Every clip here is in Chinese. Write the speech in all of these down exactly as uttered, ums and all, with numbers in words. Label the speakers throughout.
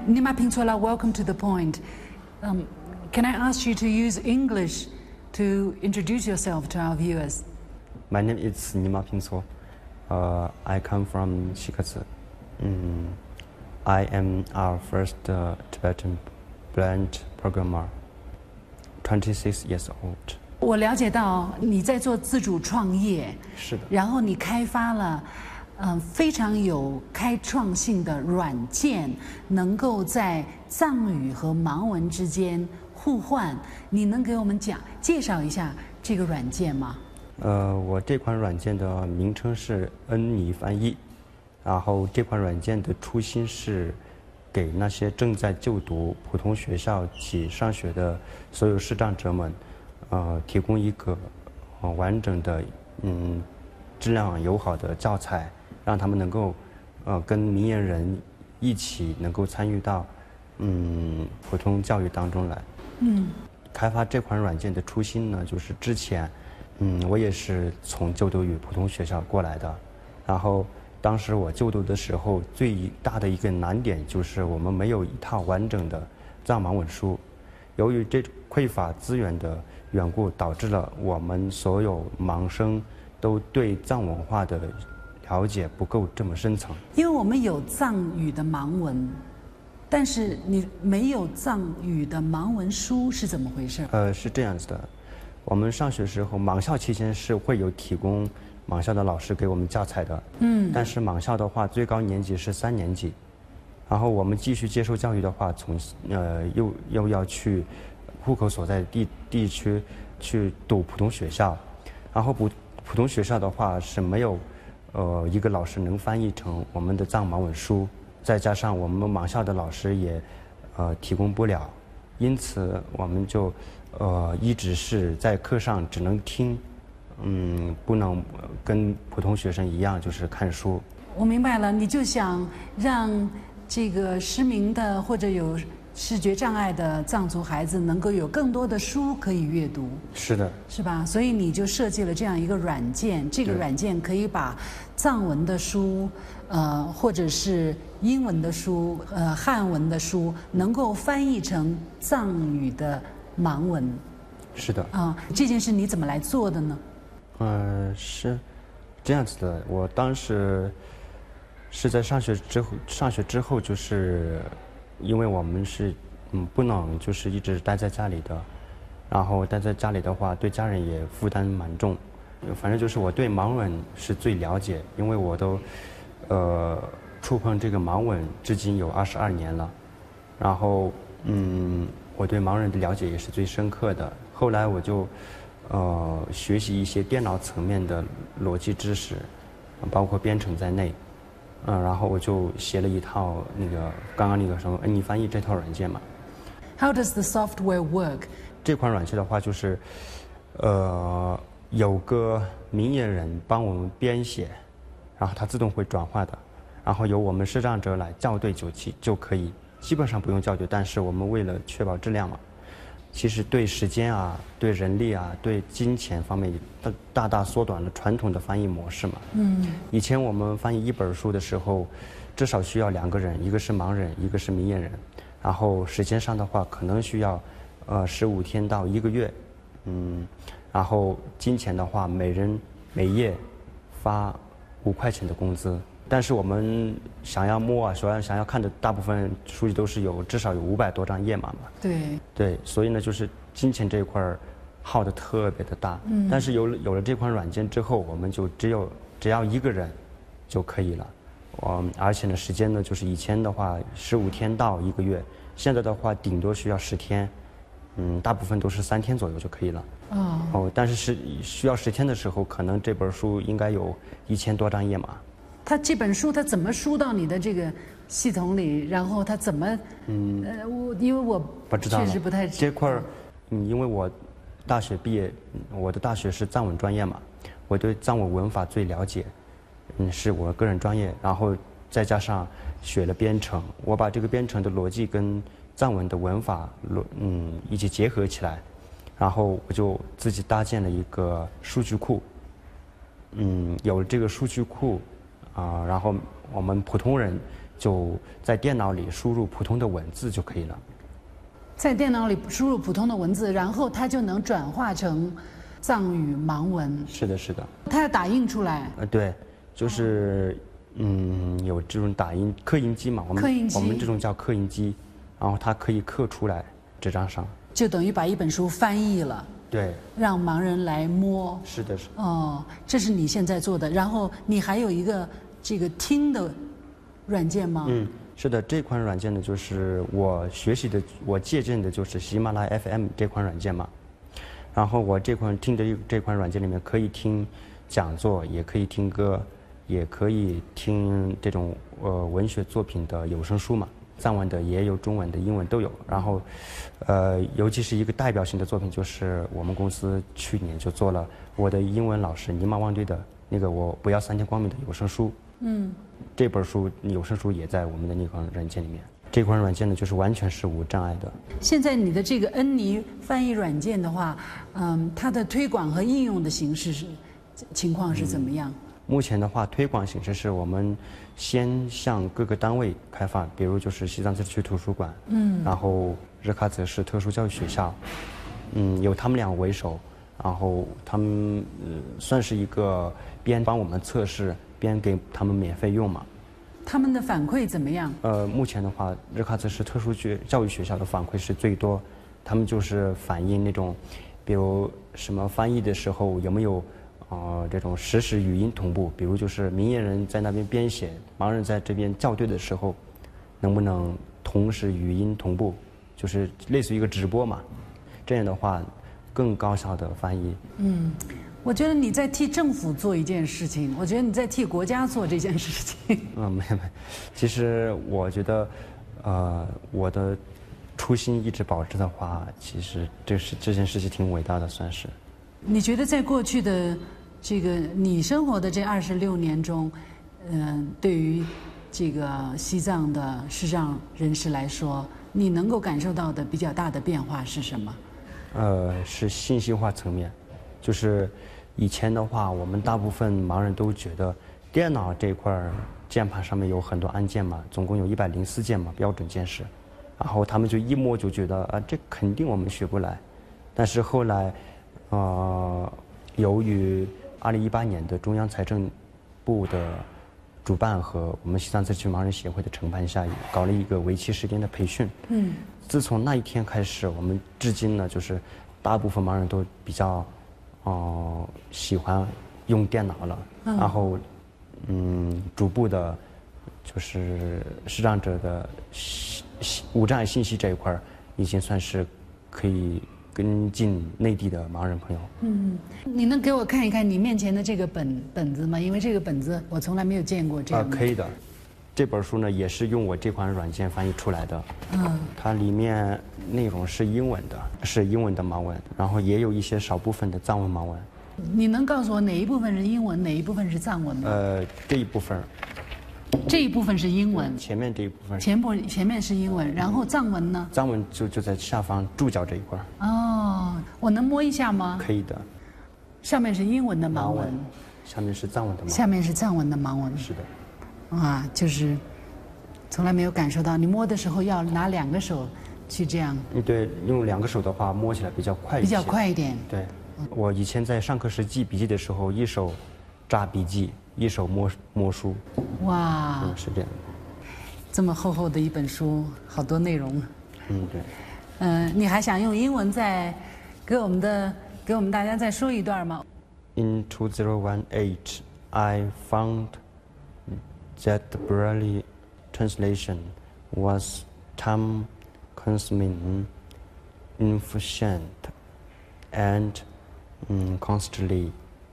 Speaker 1: Nima Pinsola, welcome to The Point. Um, can I ask you to use English to introduce yourself to our viewers?
Speaker 2: My name is Nima Pinso. Uh, I come from Shikatsu. Mm, I am our first uh, Tibetan blind programmer, twenty-six years old.
Speaker 1: 我了解到你在做自主创业，
Speaker 2: 是的。
Speaker 1: 然后你开发了，嗯、呃，非常有开创性的软件，能够在藏语和盲文之间互换。你能给我们讲介绍一下这个软件吗？
Speaker 2: 呃，我这款软件的名称是恩尼翻译，然后这款软件的初心是给那些正在就读普通学校及上学的所有视障者们，呃，提供一个呃完整的嗯质量友好的教材，让他们能够呃跟明眼人一起能够参与到嗯普通教育当中来。
Speaker 1: 嗯，
Speaker 2: 开发这款软件的初心呢，就是之前。嗯，我也是从就读于普通学校过来的，然后当时我就读的时候，最大的一个难点就是我们没有一套完整的藏盲文书，由于这匮乏资源的缘故，导致了我们所有盲生都对藏文化的了解不够这么深层。
Speaker 1: 因为我们有藏语的盲文，但是你没有藏语的盲文书是怎么回事？
Speaker 2: 呃，是这样子的。我们上学时候，盲校期间是会有提供盲校的老师给我们教材的。嗯。但是盲校的话，最高年级是三年级，然后我们继续接受教育的话，从呃又又要去户口所在地地区去读普通学校，然后普普通学校的话是没有呃一个老师能翻译成我们的藏盲文书，再加上我们盲校的老师也呃提供不了，因此我们就。呃，一直是在课上只能听，嗯，不能跟普通学生一样就是看书。
Speaker 1: 我明白了，你就想让这个失明的或者有视觉障碍的藏族孩子能够有更多的书可以阅读。
Speaker 2: 是的，
Speaker 1: 是吧？所以你就设计了这样一个软件，这个软件可以把藏文的书，呃，或者是英文的书，呃，汉文的书，能够翻译成藏语的。盲文，
Speaker 2: 是的
Speaker 1: 啊，这件事你怎么来做的呢？
Speaker 2: 嗯、呃，是这样子的。我当时是在上学之后，上学之后就是因为我们是嗯不能就是一直待在家里的，然后待在家里的话，对家人也负担蛮重。反正就是我对盲文是最了解，因为我都呃触碰这个盲文至今有二十二年了，然后嗯。我对盲人的了解也是最深刻的。后来我就，呃，学习一些电脑层面的逻辑知识，包括编程在内，嗯、呃，然后我就写了一套那个刚刚那个什么恩尼翻译这套软件嘛。
Speaker 1: How does the software work?
Speaker 2: 这款软件的话就是，呃，有个明眼人帮我们编写，然后它自动会转化的，然后由我们视障者来校对就其就可以。基本上不用校对，但是我们为了确保质量嘛，其实对时间啊、对人力啊、对金钱方面大大大缩短了传统的翻译模式嘛。嗯。以前我们翻译一本书的时候，至少需要两个人，一个是盲人，一个是明眼人，然后时间上的话可能需要呃十五天到一个月，嗯，然后金钱的话每人每页发五块钱的工资。但是我们想要摸啊，想要想要看的大部分书籍都是有至少有五百多张页码嘛。
Speaker 1: 对。
Speaker 2: 对，所以呢，就是金钱这一块耗的特别的大。嗯。但是有了有了这款软件之后，我们就只有只要一个人就可以了。嗯，而且呢，时间呢，就是以前的话十五天到一个月，现在的话顶多需要十天，嗯，大部分都是三天左右就可以了。哦。哦，但是是需要十天的时候，可能这本书应该有一千多张页码。
Speaker 1: 他这本书他怎么输到你的这个系统里？然后他怎么？嗯，呃，我因为我
Speaker 2: 不知道
Speaker 1: 确实不太
Speaker 2: 这块儿，嗯，因为我大学毕业，我的大学是藏文专业嘛，我对藏文文法最了解，嗯，是我个人专业，然后再加上学了编程，我把这个编程的逻辑跟藏文的文法逻嗯一起结合起来，然后我就自己搭建了一个数据库，嗯，有了这个数据库。啊、呃，然后我们普通人就在电脑里输入普通的文字就可以了。
Speaker 1: 在电脑里输入普通的文字，然后它就能转化成藏语盲文。
Speaker 2: 是的，是的。
Speaker 1: 它要打印出来。
Speaker 2: 呃，对，就是嗯，有这种打印刻印机嘛，我们
Speaker 1: 刻印机
Speaker 2: 我们这种叫刻印机，然后它可以刻出来纸张上。
Speaker 1: 就等于把一本书翻译了。
Speaker 2: 对。
Speaker 1: 让盲人来摸。
Speaker 2: 是的，是的。
Speaker 1: 哦，这是你现在做的，然后你还有一个这个听的软件吗？
Speaker 2: 嗯。是的，这款软件呢，就是我学习的，我借鉴的就是喜马拉雅 F M 这款软件嘛。然后我这款听的这款软件里面可以听讲座，也可以听歌，也可以听这种呃文学作品的有声书嘛，藏文的也有，中文的、英文都有。然后，呃，尤其是一个代表性的作品，就是我们公司去年就做了我的英文老师尼玛旺堆的那个《我不要三天光明》的有声书。嗯。这本书有声书也在我们的那款软件里面。这款软件呢，就是完全是无障碍的。
Speaker 1: 现在你的这个恩尼翻译软件的话，嗯，它的推广和应用的形式是情况是怎么样？
Speaker 2: 嗯、目前的话，推广形式是我们先向各个单位开发，比如就是西藏自治区图书馆，嗯，然后日喀则市特殊教育学校，嗯，由他们俩为首，然后他们、呃、算是一个边帮我们测试。边给他们免费用嘛？
Speaker 1: 他们的反馈怎么样？
Speaker 2: 呃，目前的话，日喀则市特殊学教育学校的反馈是最多，他们就是反映那种，比如什么翻译的时候有没有，呃，这种实时语音同步，比如就是明眼人在那边编写，盲人在这边校对的时候，能不能同时语音同步，就是类似于一个直播嘛？这样的话，更高效的翻译。
Speaker 1: 嗯。我觉得你在替政府做一件事情，我觉得你在替国家做这件事情。
Speaker 2: 嗯，没有没有，其实我觉得，呃，我的初心一直保持的话，其实这是这件事情挺伟大的，算是。
Speaker 1: 你觉得在过去的这个你生活的这二十六年中，嗯、呃，对于这个西藏的视障人士来说，你能够感受到的比较大的变化是什么？
Speaker 2: 呃，是信息化层面。就是以前的话，我们大部分盲人都觉得电脑这块键盘上面有很多按键嘛，总共有一百零四键嘛，标准键是，然后他们就一摸就觉得啊，这肯定我们学不来。但是后来，呃，由于二零一八年的中央财政部的主办和我们西藏自治区盲人协会的承办下，搞了一个为期十天的培训。嗯。自从那一天开始，我们至今呢，就是大部分盲人都比较。哦、呃，喜欢用电脑了，嗯、然后，嗯，逐步的，就是视障者的无障碍信息这一块已经算是可以跟进内地的盲人朋友。嗯，
Speaker 1: 你能给我看一看你面前的这个本本子吗？因为这个本子我从来没有见过这样的。
Speaker 2: 啊、呃，可以的。这本书呢，也是用我这款软件翻译出来的。嗯，它里面内容是英文的，是英文的盲文，然后也有一些少部分的藏文盲文。
Speaker 1: 你能告诉我哪一部分是英文，哪一部分是藏文吗？
Speaker 2: 呃，这一部分。
Speaker 1: 这一部分是英文。
Speaker 2: 前面这一部分。
Speaker 1: 前部前面是英文，然后藏文呢？
Speaker 2: 藏文就就在下方注脚这一块。
Speaker 1: 哦，我能摸一下吗？
Speaker 2: 可以的。
Speaker 1: 上面是英文的盲文，
Speaker 2: 下面是藏文的盲文。
Speaker 1: 下面是藏文的盲文。
Speaker 2: 是的。
Speaker 1: 啊，就是从来没有感受到，你摸的时候要拿两个手去这样。
Speaker 2: 嗯，对，用两个手的话摸起来比较快一些。
Speaker 1: 比较快一点。
Speaker 2: 对，我以前在上课时记笔记的时候，一手扎笔记，一手摸摸书。
Speaker 1: 哇。
Speaker 2: 嗯，是这样。
Speaker 1: 这么厚厚的一本书，好多内容。
Speaker 2: 嗯，对。
Speaker 1: 嗯、呃，你还想用英文再给我们的给我们大家再说一段吗
Speaker 2: ？In two thousand eight, I found that the Braille translation was time-consuming, inefficient, and um, costly.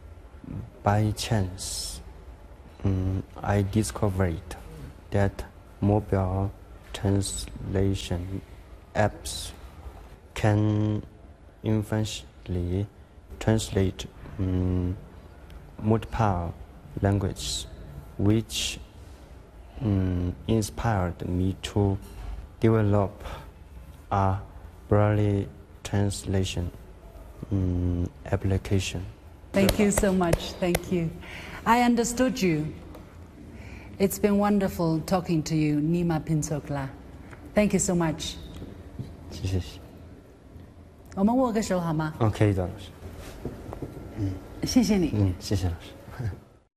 Speaker 2: By chance, um, I discovered that mobile translation apps can efficiently translate um, multiple languages, which um, inspired me to develop a Braille translation um, application.
Speaker 1: Thank you so much. Thank you. I understood you. It's been wonderful talking to you, Nima Pinsokla. Thank you so much.
Speaker 2: 谢谢。
Speaker 1: 我们握个手好吗？
Speaker 2: 嗯，可以的，老师。
Speaker 1: 谢谢你。
Speaker 2: 嗯，谢谢老师。